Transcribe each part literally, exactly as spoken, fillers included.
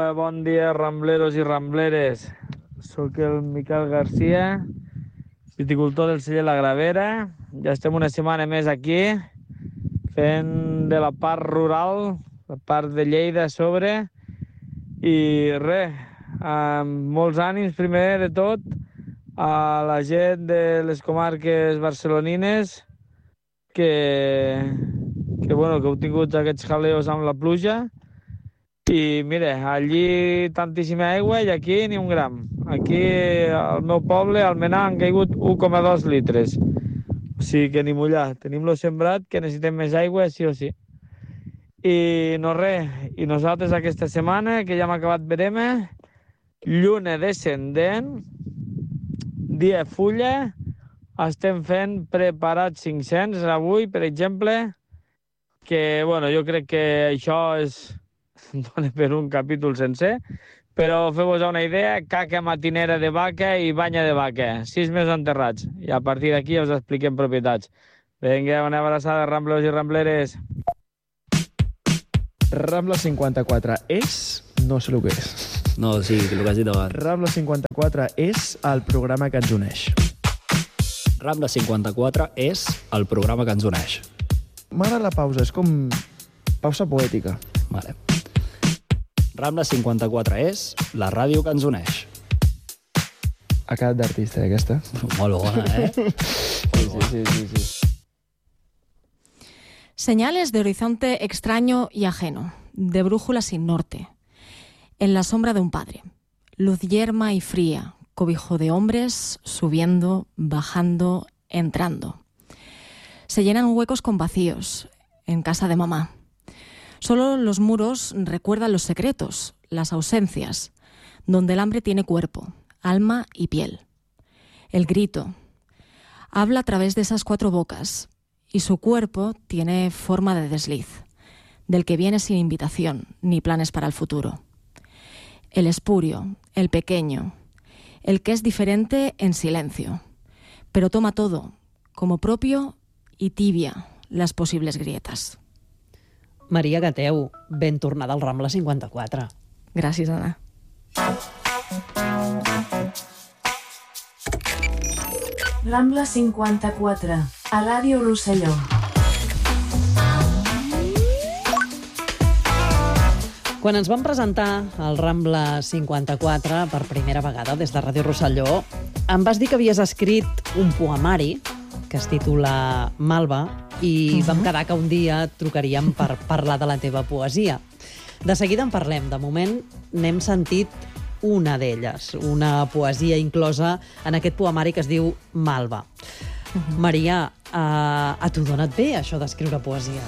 bon dia, rambleros i rambleres. Soc el Miquel Garcia, viticultor del celler La Gravera. Ja estem una setmana més aquí, fent de la part rural, la part de Lleida a sobre. I res, amb molts ànims, primer de tot, a la gent de les comarques barcelonines que, que, bueno, que heu tingut aquests jaleos amb la pluja. I mira, allí tantíssima aigua i aquí ni un gram. Aquí al meu poble, al Menar, han caigut un coma dos litres. O sigui que ni mullar. Tenim-lo sembrat, que necessitem més aigua, sí o sí. I no res, i nosaltres aquesta setmana, que ja hem acabat verema, lluna descendent, dia fulla, estem fent preparat cinc-cents avui, per exemple, que, bueno, jo crec que això és dona per un capítol sencer, però feu-vos una idea, caca matinera de vaca i banya de vaca, sis mesos enterrats, i a partir d'aquí us expliquem propietats. Vinga, una abraçada, rambleros i rambleres. Rambla cinquanta-quatre és... no sé el que és. No, sí, el que has dit abans. Rambla cinquanta-quatre és el programa que ens uneix. Rambla cinquanta-quatre és el programa que ens uneix. M'agrada la pausa, és com pausa poètica. Vale. Rambla cinquanta-quatre és la ràdio que ens uneix. Ha quedat d'artista, eh, aquesta? Molt bona, eh? Sí, sí, sí, sí, sí. Señales de horizonte extraño y ajeno, de brújula sin norte. En la sombra de un padre, luz yerma y fría, cobijo de hombres, subiendo, bajando, entrando. Se llenan huecos con vacíos, en casa de mamá. Solo los muros recuerdan los secretos, las ausencias, donde el hambre tiene cuerpo, alma y piel. El grito habla a través de esas cuatro bocas y su cuerpo tiene forma de desliz, del que viene sin invitación ni planes para el futuro. El espurio, el pequeño, el que es diferente en silencio, pero toma todo como propio i tibia les possibles grietes. Maria Gateu, ben tornada al Rambla cinquanta-quatre. Gràcies, Anna. Rambla cinquanta-quatre, a Ràdio Rosselló. Quan ens vam presentar al Rambla cinquanta-quatre per primera vegada des de Ràdio Rosselló, em vas dir que havies escrit un poemari que es titula Malva, i uh-huh. vam quedar que un dia et trucaríem per parlar de la teva poesia. De seguida en parlem. De moment n'hem sentit una d'elles, una poesia inclosa en aquest poemari que es diu Malva. Uh-huh. Maria, uh, a tu dona't bé això d'escriure poesia?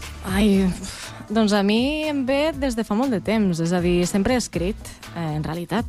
Ai, doncs a mi em ve des de fa molt de temps, és a dir, sempre he escrit, eh, en realitat.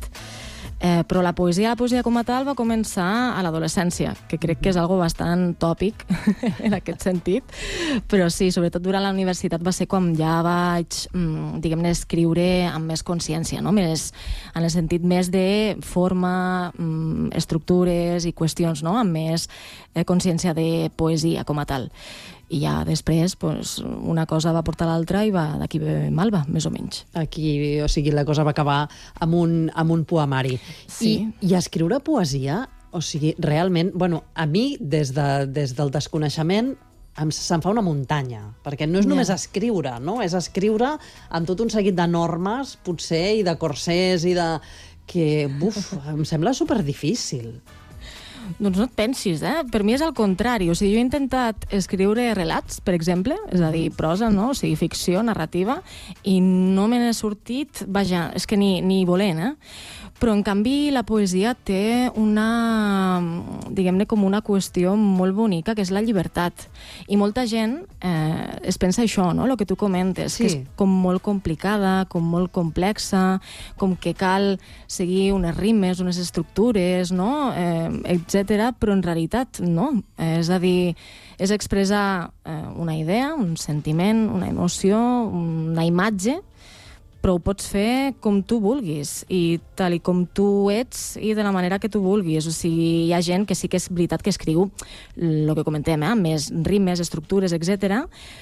Eh, però la poesia, la poesia com a tal va començar a l'adolescència, que crec que és algo bastant tòpic en aquest sentit, però sí, sobretot durant la universitat va ser quan ja vaig, mm, diguem-ne, escriure amb més consciència, no? Més, en el sentit més de forma, mm, estructures i qüestions, no? Amb més eh, consciència de poesia com a tal. I ja després pues, una cosa va portar l'altra i va d'aquí ve Malva, més o menys. Aquí, o sigui, la cosa va acabar amb un, amb un poemari. Sí. I, I escriure poesia, o sigui, realment, bueno, a mi, des, de, des del desconeixement, em, se'm fa una muntanya, perquè no és només yeah. escriure, no? És escriure amb tot un seguit de normes, potser, i de corsers, i de... que, buf, em sembla superdifícil. Doncs no et pensis, eh? Per mi és el contrari. O sigui, jo he intentat escriure relats, per exemple, és a dir, prosa, no? O sigui, ficció, narrativa, i no me n'he sortit, vaja, és que ni, ni volent, eh? Però, en canvi, la poesia té una, diguem-ne, com una qüestió molt bonica, que és la llibertat. I molta gent eh, es pensa això, no?, el que tu comentes, sí. Que és com molt complicada, com molt complexa, com que cal seguir unes rimes, unes estructures, no?, eh, etcètera, però en realitat no. Eh, és a dir, és expressar eh, una idea, un sentiment, una emoció, una imatge, però ho pots fer com tu vulguis i tal i com tu ets i de la manera que tu vulguis. O sigui, hi ha gent que sí que és veritat que escriu el que comentem, eh? Més rimes, estructures, etcètera,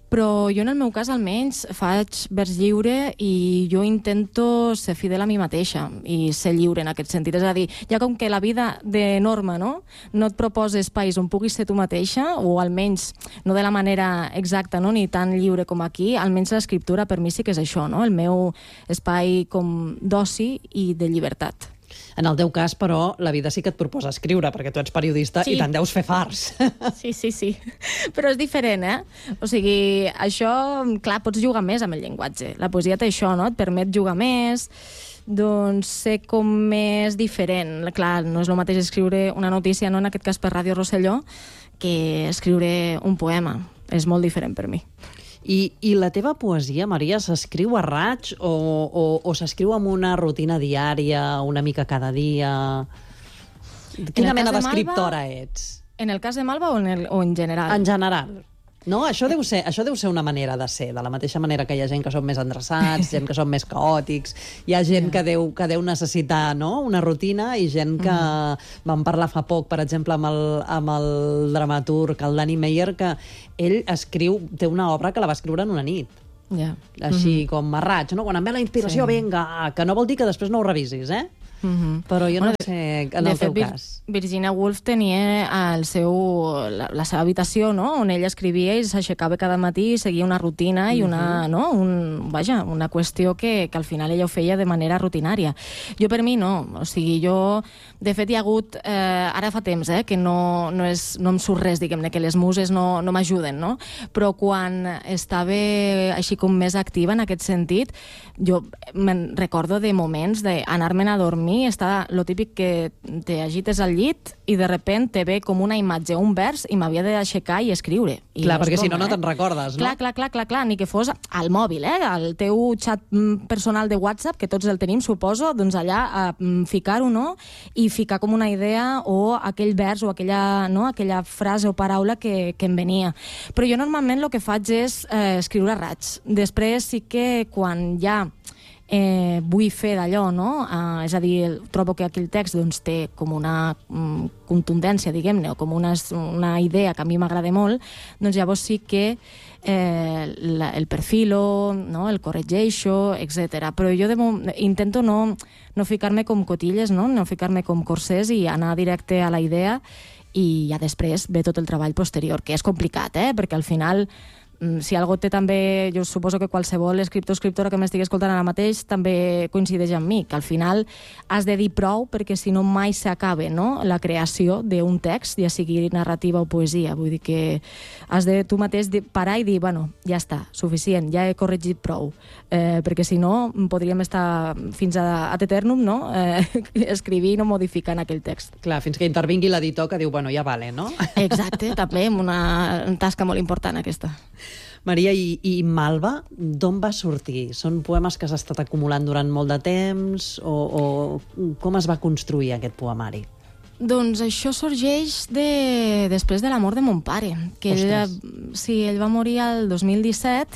Però jo, en el meu cas, almenys, faig vers lliure i jo intento ser fidel a mi mateixa i ser lliure en aquest sentit. És a dir, ja com que la vida de norma, no, no et proposa espais on puguis ser tu mateixa, o almenys no de la manera exacta, no, ni tan lliure com aquí, almenys l'escriptura per mi sí que és això, no? El meu espai com d'oci i de llibertat. En el teu cas, però, la vida sí que et proposa escriure, perquè tu ets periodista Sí. i te'n deus fer farts. Sí, sí, sí. Però és diferent, eh? O sigui, això, clar, pots jugar més amb el llenguatge. La poesia té això, no? Et permet jugar més, doncs ser com més diferent. Clar, no és el mateix escriure una notícia, no en aquest cas per Ràdio Rosselló, que escriure un poema. És molt diferent per mi. I, I la teva poesia, Maria, s'escriu a raig o, o, o s'escriu amb una rutina diària, una mica cada dia? Quina mena d'escriptora ets? En el cas de Malva o en, el, o en general? En general. No, això deu ser, això deu ser una manera de ser, de la mateixa manera que hi ha gent que són més endreçats, gent que són més caòtics, hi ha gent que deu, que deu necessitar, no?, una rutina, i gent que... Mm. Vam parlar fa poc, per exemple, amb el, amb el dramaturg, el Dani Meyer, que ell escriu, té una obra que la va escriure en una nit. Ja. Així mm-hmm. com a raig, no? Quan em ve la inspiració, sí. Vinga, que no vol dir que després no ho revisis, eh? Mm-hmm. Però jo no bueno, sé, en el teu fet, cas. Virginia Woolf tenia el seu, la, la seva habitació, no?, on ella escrivia i s'aixecava cada matí i seguia una rutina i una, mm-hmm. no? Un, vaja, una qüestió que, que al final ella ho feia de manera rutinària. Jo per mi no, o sigui, jo... De fet, hi ha hagut... Eh, ara fa temps, eh, que no, no, és, no em surt res, diguem-ne, que les muses no, no m'ajuden, no? Però quan estava així com més activa en aquest sentit, jo me'n recordo de moments d'anar-me'n a dormir, està lo típic que te agites al llit i de repent te ve com una imatge, un vers, i m'havia d'aixecar i escriure. I clar, no perquè broma, si no, no eh? te'n recordes, no? Clar, clar, clar, clar, clar, ni que fos al mòbil, eh? Al teu xat personal de WhatsApp, que tots el tenim, suposo, doncs allà a ficar-ho, no?, i ficar com una idea o aquell vers o aquella, no, aquella frase o paraula que, que em venia. Però jo normalment el que faig és eh, escriure a raig. Després sí que quan ja eh, vull fer d'allò, no? Eh, és a dir, trobo que aquell text doncs, té com una mm, contundència, diguem-ne, o com una, una idea que a mi m'agrada molt, doncs llavors sí que eh, la, el perfilo, no? El corregeixo, etcètera. Però jo de moment intento no, no ficar-me com cotilles, no? No ficar-me com corsers i anar directe a la idea, i ja després ve tot el treball posterior, que és complicat, eh? Perquè al final, si algú té també, jo suposo que qualsevol escriptor o escriptora que m'estigui escoltant ara mateix també coincideix amb mi, que al final has de dir prou, perquè si no mai s'acaba, no?, la creació d'un text, ja sigui narrativa o poesia. Vull dir que has de tu mateix parar i dir, bueno, ja està, suficient, ja he corregit prou, eh, perquè si no podríem estar fins a ad eternum, no?, eh, escrivint o modificant aquell text. Clar, fins que intervingui l'editor que diu, bueno, ja vale, no? Exacte, també, una tasca molt important aquesta. Maria, i, i Malva, d'on va sortir? Són poemes que has estat acumulant durant molt de temps o, o com es va construir aquest poemari? Doncs això sorgeix de... després de la mort de mon pare, que ell, sí, ell va morir el dos mil disset,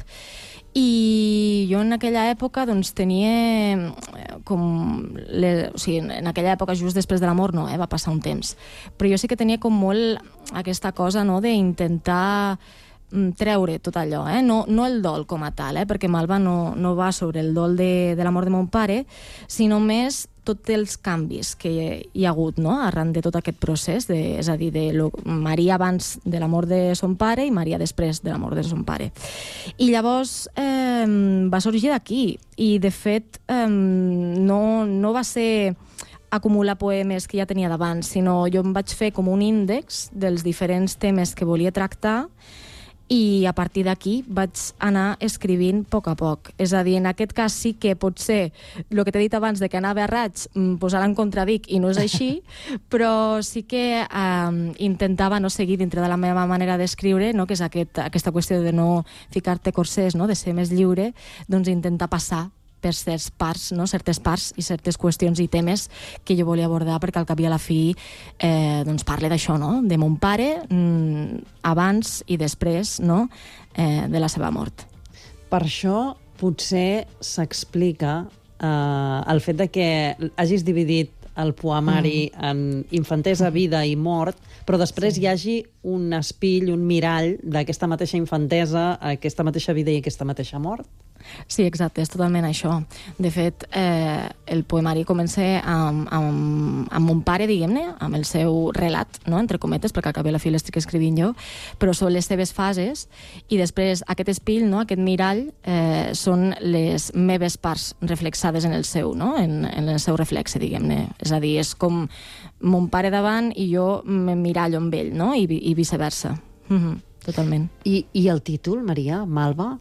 i jo en aquella època doncs tenia com... Les, o sigui, en aquella època just després de la mort no, eh, va passar un temps, però jo sí que tenia com molt aquesta cosa, no?, d'intentar treure tot allò, eh? no, no el dol com a tal, eh? Perquè Malva no, no va sobre el dol de, de la mort de mon pare, sinó més tots els canvis que hi ha hagut, no?, arran de tot aquest procés, de, és a dir, de lo, Maria abans de la mort de son pare i Maria després de la mort de son pare. I llavors eh, va sorgir d'aquí, i de fet eh, no, no va ser acumular poemes que ja tenia d'abans, sinó jo em vaig fer com un índex dels diferents temes que volia tractar, i a partir d'aquí vaig anar escrivint a poc a poc. És a dir, en aquest cas sí que potser el que t'he dit abans de que anava a raig, pues ara en contradic i no és així, però sí que eh, intentava no seguir dintre de la meva manera d'escriure, no? Que és aquest, aquesta qüestió de no ficar-te corsers, no? De ser més lliure, doncs intentar passar per certes parts, no? certes parts i certes qüestions i temes que jo volia abordar, perquè al cap i a la fi eh, doncs parle d'això, no? De mon pare mmm, abans i després, no? eh, de la seva mort. Per això potser s'explica eh, el fet de que hagis dividit el poemari mm. en infantesa, vida i mort, però després sí. hi hagi un espill, un mirall d'aquesta mateixa infantesa, aquesta mateixa vida i aquesta mateixa mort? Sí, exacte, és totalment això. De fet, eh, el poemari comença amb, amb, amb mon pare, diguem-ne, amb el seu relat, no? Entre cometes, perquè al cap i a la fi l'estic escrivint jo, però són les seves fases, i després aquest espill, no? Aquest mirall, eh, són les meves parts reflexades en el seu, no? en, en el seu reflexe, diguem-ne. És a dir, és com mon pare davant i jo m'emmirallo amb ell, no? I, i viceversa. Mm-hmm, totalment. I, I el títol, Maria, Malva?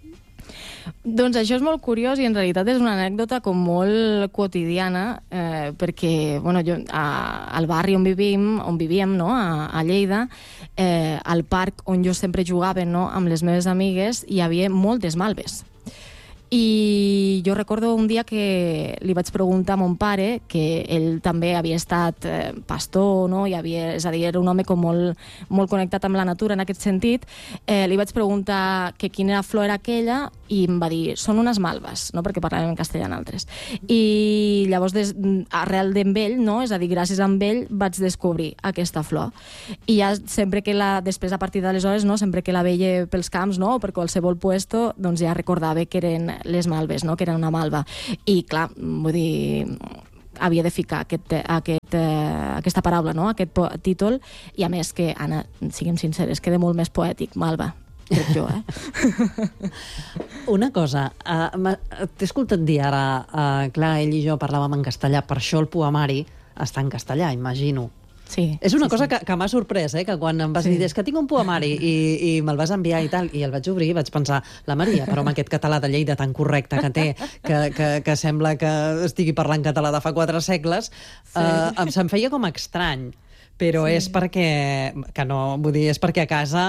Doncs això és molt curiós i en realitat és una anècdota com molt quotidiana, eh, perquè bueno, jo, a, al barri on vivim, on vivíem, no? a, a Lleida, eh, al parc on jo sempre jugava, no? amb les meves amigues, hi havia moltes malves. I jo recordo un dia que li vaig preguntar a mon pare, que ell també havia estat eh, pastor, no? I havia, és a dir, era un home com molt, molt connectat amb la natura en aquest sentit, eh, li vaig preguntar que quina flor era aquella i em va dir, són unes malves, no? Perquè parlàvem en castellà en altres. I llavors, des, arrel d'en ell, no? És a dir, gràcies a ell vaig descobrir aquesta flor. I ja sempre que la, després a partir d'aleshores, no? Sempre que la veia pels camps, no? O per qualsevol puesto, doncs ja recordava que eren les malves, no? Que era una malva. I clar, vull dir, havia de ficar aquest, aquest, eh, aquesta paraula, no? Aquest títol, i a més que, Anna, siguem sinceres, queda molt més poètic, malva, crec jo, eh? Una cosa, uh, t'he escoltat dir ara, uh, clar, ell i jo parlàvem en castellà, per això el poemari està en castellà, imagino. Sí, és una sí, cosa sí. que, que m'ha sorprès, eh? Que quan em vas sí. dir, és que tinc un poemari i, i me'l vas enviar i tal, i el vaig obrir i vaig pensar, la Maria, però amb aquest català de Lleida tan correcte que té, que, que, que sembla que estigui parlant català de fa quatre segles, sí. eh, se'm feia com estrany. Però sí. és perquè, que no, vull dir, és perquè a casa,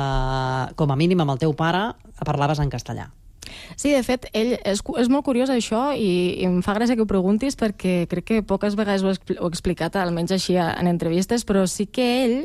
eh, com a mínim amb el teu pare, parlaves en castellà. Sí, de fet, ell és, és molt curiós això i, i em fa gràcia que ho preguntis perquè crec que poques vegades ho he, ho he explicat, almenys així en entrevistes, però sí que ell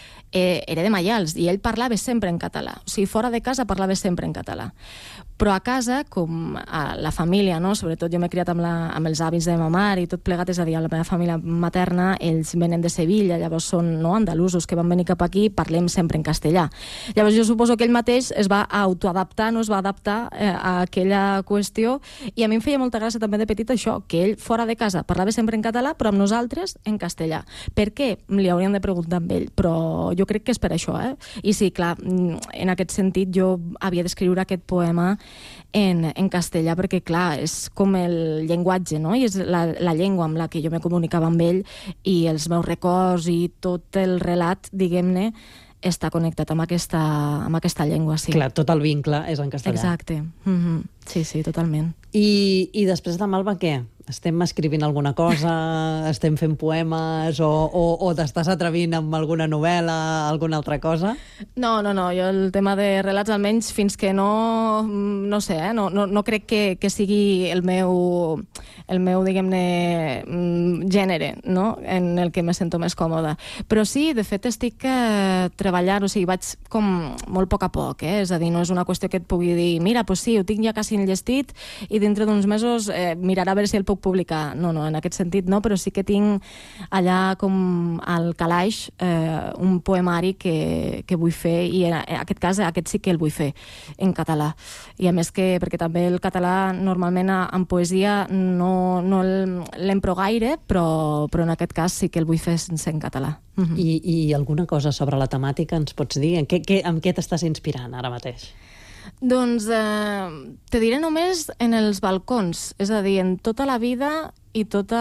eh, era de Maials i ell parlava sempre en català. O sigui, fora de casa parlava sempre en català. Però a casa, com a la família, no? Sobretot jo m'he criat amb, la, amb els avis de ma mare i tot plegat, és a dir, a la meva família materna, ells venen de Sevilla, llavors són no, andalusos que van venir cap aquí, parlem sempre en castellà. Llavors jo suposo que ell mateix es va autoadaptar, no es va adaptar eh, a aquella qüestió, i a mi em feia molta gràcia també de petit això, que ell fora de casa parlava sempre en català, però amb nosaltres en castellà. Per què? Li hauríem de preguntar amb ell, però jo crec que és per això, eh? I sí, clar, en aquest sentit jo havia d'escriure aquest poema En, en castellà, perquè clar, és com el llenguatge, no? I és la, la llengua amb la que jo me comunicava amb ell, i els meus records i tot el relat, diguem-ne, està connectat amb aquesta, amb aquesta llengua, sí. Clar, tot el vincle és en castellà. Exacte. Mm-hmm. Sí, sí, totalment. I, i després de Malva, què? Estem escrivint alguna cosa? Estem fent poemes? O, o, o t'estàs atrevint amb alguna novel·la, alguna altra cosa? No, no, no. Jo el tema de relats, almenys fins que no... No sé, eh? No, no, no crec que, que sigui el meu, el meu, diguem-ne, gènere, no? En el que me sento més còmoda. Però sí, de fet, estic eh, treballant, o sigui, vaig com molt a poc a poc, eh? És a dir, no és una qüestió que et pugui dir, mira, doncs sí, ho tinc ja quasi enllestit i dintre d'uns mesos eh, mirarà a veure si el puc publicar. No, no, en aquest sentit no, però sí que tinc allà com al calaix eh, un poemari que, que vull fer, i en aquest cas, aquest sí que el vull fer en català. I a més que, perquè també el català normalment en poesia no, no l'empro gaire, però, però en aquest cas sí que el vull fer sense en català. Uh-huh. I, I alguna cosa sobre la temàtica ens pots dir? En què, què, amb què t'estàs inspirant ara mateix? Doncs eh, te diré només en els balcons, és a dir, en tota la vida i tota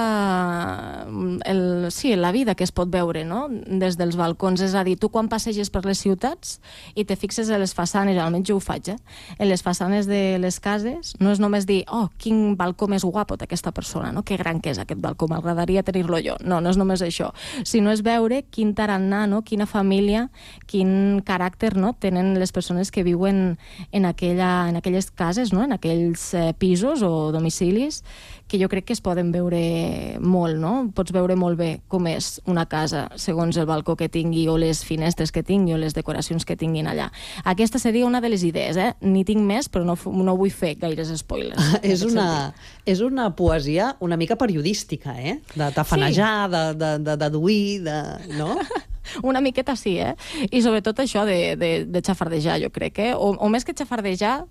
el, sí, la vida que es pot veure, no? Des dels balcons. És a dir, tu quan passeges per les ciutats i te fixes a les façanes, almenys jo ho faig, eh? En les façanes de les cases, no és només dir, oh, quin balcó més guapo té aquesta persona, no? Que gran que és aquest balcó, m'agradaria tenir-lo jo. No, no és només això, sinó és veure quin tarannà, no? Quina família, quin caràcter, no? Tenen les persones que viuen en, aquella, en aquelles cases, no? En aquells eh, pisos o domicilis que jo crec que es poden veure molt, no? Pots veure molt bé com és una casa segons el balcó que tingui o les finestres que tingui o les decoracions que tinguin allà. Aquesta seria una de les idees, eh? N'hi tinc més, però no, no vull fer gaires spoilers. Ah, és, una, és una poesia una mica periodística, eh? De tafanejar, sí. de, de, de deduir, de... no? Una miqueta sí, eh? I sobretot això de, de, de xafardejar, jo crec, eh? O, o més que xafardejar,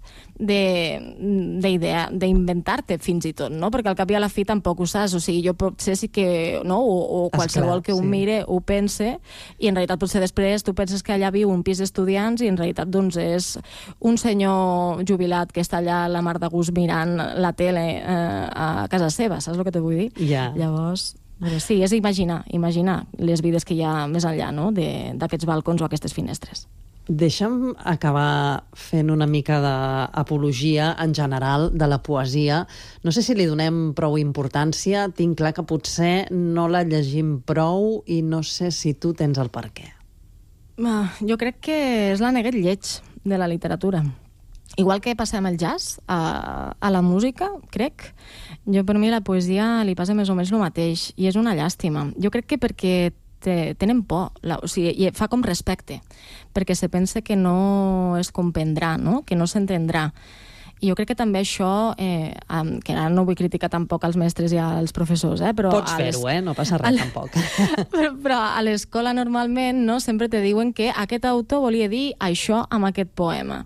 d'inventar-te fins i tot, no? Perquè al cap i a la fi tampoc ho saps, o sigui, jo potser sí que, no? O, o qualsevol Esclar, que ho sí. mire ho pense, i en realitat potser després tu penses que allà viu un pis d'estudiants i en realitat doncs és un senyor jubilat que està allà a la mar de gust mirant la tele eh, a casa seva, saps el que te vull dir? Yeah. Llavors... Però sí, és imaginar, imaginar les vides que hi ha més enllà, no?, d'aquests balcons o aquestes finestres. Deixa'm acabar fent una mica d'apologia en general de la poesia. No sé si li donem prou importància, tinc clar que potser no la llegim prou i no sé si tu tens el per què. Ah, jo crec que és l'aneguet lleig de la literatura. Igual que passa amb el jazz, a, a la música, crec, jo per mi la poesia li passa més o menys el mateix, i és una llàstima. Jo crec que perquè te, tenen por, la, o sigui, fa com respecte, perquè se pensa que no es comprendrà, no? Que no s'entendrà. I jo crec que també això, eh, que ara no vull criticar tampoc als mestres i als professors, eh, però... Pots fer-ho, eh? No passa res, tampoc. però, però a l'escola normalment, no?, sempre te diuen que aquest autor volia dir això amb aquest poema.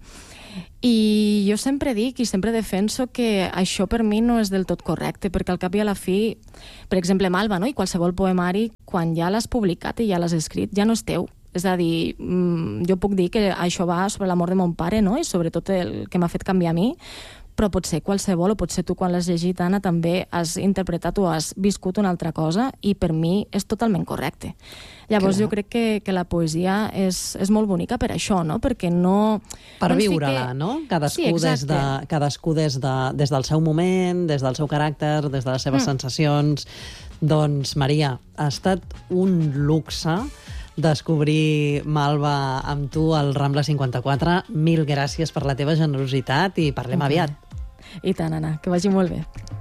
I jo sempre dic i sempre defenso que això per mi no és del tot correcte, perquè al cap i a la fi, per exemple, Malva, no?, i qualsevol poemari, quan ja l'has publicat i ja l'has escrit, ja no és teu. És a dir, jo puc dir que això va sobre la mort de mon pare, no?, i sobretot el que m'ha fet canviar a mi, però potser qualsevol, o potser tu quan l'has llegit, Anna, també has interpretat o has viscut una altra cosa, i per mi és totalment correcte. Llavors Clar. jo crec que, que la poesia és, és molt bonica per això, no? Perquè no... Per no viure-la, fique... no? Cadascú, sí, des, de, cadascú des, de, des del seu moment, des del seu caràcter, des de les seves mm. sensacions. Doncs, Maria, ha estat un luxe descobrir Malva amb tu al Rambla cinquanta-quatre. Mil gràcies per la teva generositat i parlem okay. aviat. I tant, Anna, que vagi molt bé.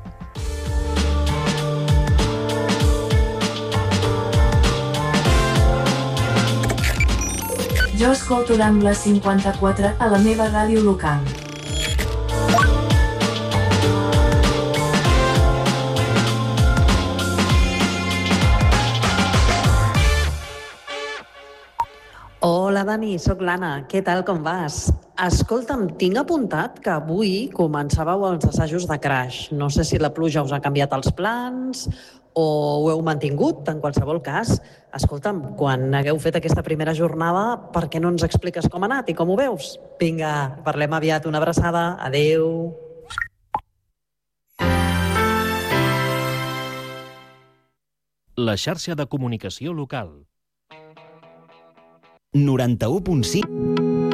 Jo escolto Rambla cinquanta-quatre a la meva ràdio local. Hola, Dani, sóc l'Anna. Què tal, com vas? Escolta'm, tinc apuntat que avui començàveu els assajos de Crash. No sé si la pluja us ha canviat els plans o ho heu mantingut. En qualsevol cas, escolta'm, quan hagueu fet aquesta primera jornada, per què no ens expliques com ha anat i com ho veus? Vinga, parlem aviat. Una abraçada. Adéu. La xarxa de comunicació local. noranta-u punt cinc